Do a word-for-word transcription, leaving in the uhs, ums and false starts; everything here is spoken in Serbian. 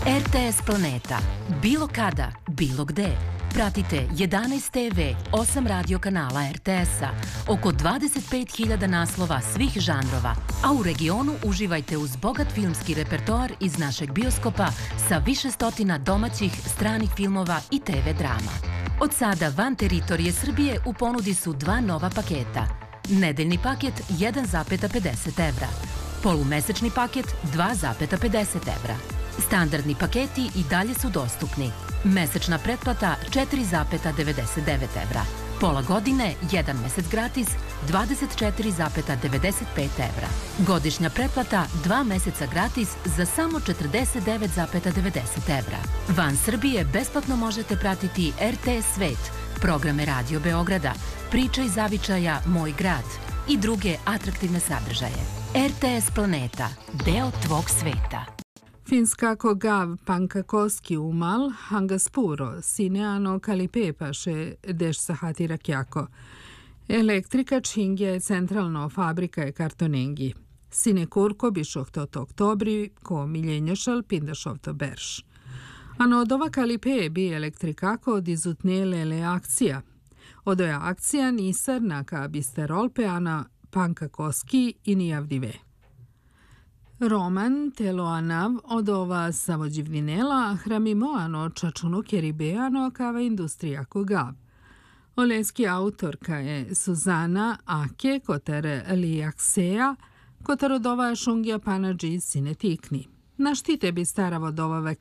R T S Planeta. Bilo kada, bilo gde. Pratite jedanaest te ve, osam radio kanala R T S-a, oko dvadeset pet hiljada naslova svih žanrova, a u regionu uživajte uz bogat filmski repertoar iz našeg bioskopa sa više stotina domaćih, stranih filmova i te ve drama. Od sada van teritorije Srbije u ponudi su dva nova paketa. Nedeljni paket jedan zarez pedeset evra, polumesečni paket dva zarez pedeset evra. Standardni paketi i dalje su dostupni. Mesečna pretplata četiri zarez devedeset devet evra. Pola godine, jedan mesec gratis, dvadeset četiri zarez devedeset pet evra. Godišnja pretplata, dva meseca gratis za samo četrdeset devet zarez devedeset evra. Van Srbije besplatno možete pratiti R T S Svet, programe Radio Beograda, Priče iz zavičaja Moj grad i druge atraktivne sadržaje. R T S Planeta, deo tvog sveta. Finskako gav Pankakoski umal, Hangaspuro, Sineano Kalipepaše, Dešsahati Rakjako. Elektrika Čingje centralno fabrika je kartonengi. Sine Kurko bišovtot oktobri, ko miljenješal pindašovto berš. Ano odova Kalipe bi elektrikako dizutnele akcija. Odoja akcija nisar naka bisterolpeana Pankakoski i nijavdive. Roman Teloanav od ova samođivninela hramimoano čačuno keribeano kava industrijako gav. Oleski autorka je Suzana Ake kotar Lijaksea, kotar od ova šungija panadži sine tikni. Naštite bi stara vodova